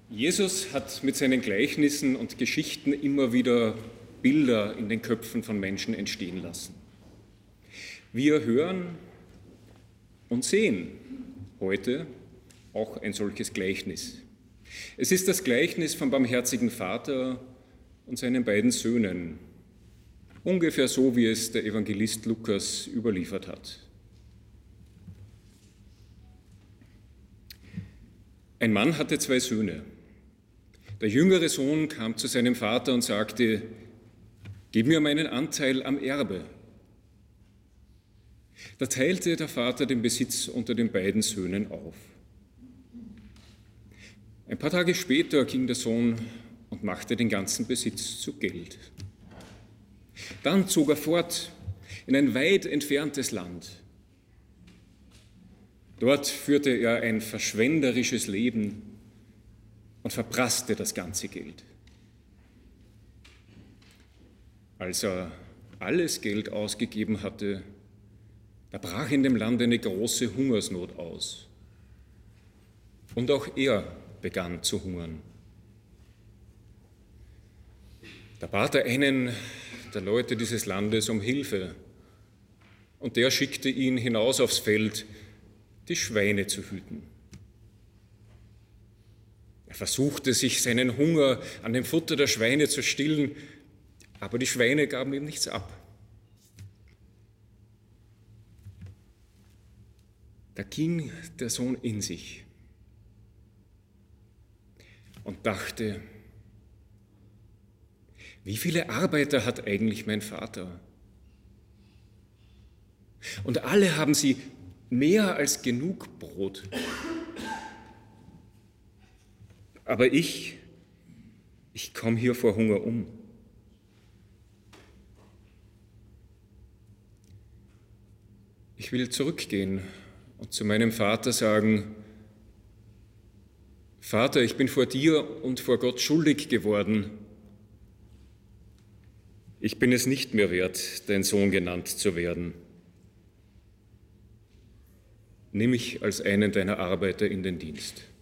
Jesus hat mit seinen Gleichnissen und Geschichten immer wieder Bilder in den Köpfen von Menschen entstehen lassen. Wir hören und sehen heute auch ein solches Gleichnis. Es ist das Gleichnis vom barmherzigen Vater und seinen beiden Söhnen, ungefähr so, wie es der Evangelist Lukas überliefert hat. Ein Mann hatte 2 Söhne. Der jüngere Sohn kam zu seinem Vater und sagte: „Gib mir meinen Anteil am Erbe." Da teilte der Vater den Besitz unter den beiden Söhnen auf. Ein paar Tage später ging der Sohn und machte den ganzen Besitz zu Geld. Dann zog er fort in ein weit entferntes Land. Dort führte er ein verschwenderisches Leben und verprasste das ganze Geld. Als er alles Geld ausgegeben hatte, da brach in dem Land eine große Hungersnot aus. Und auch er begann zu hungern. Da bat er einen der Leute dieses Landes um Hilfe, und der schickte ihn hinaus aufs Feld, die Schweine zu hüten. Er versuchte, sich seinen Hunger an dem Futter der Schweine zu stillen, aber die Schweine gaben ihm nichts ab. Da ging der Sohn in sich und dachte: Wie viele Arbeiter hat eigentlich mein Vater? Und alle haben sie mehr als genug Brot. Aber ich komme hier vor Hunger um. Ich will zurückgehen und zu meinem Vater sagen: Vater, ich bin vor dir und vor Gott schuldig geworden. Ich bin es nicht mehr wert, dein Sohn genannt zu werden. Nimm mich als einen deiner Arbeiter in den Dienst.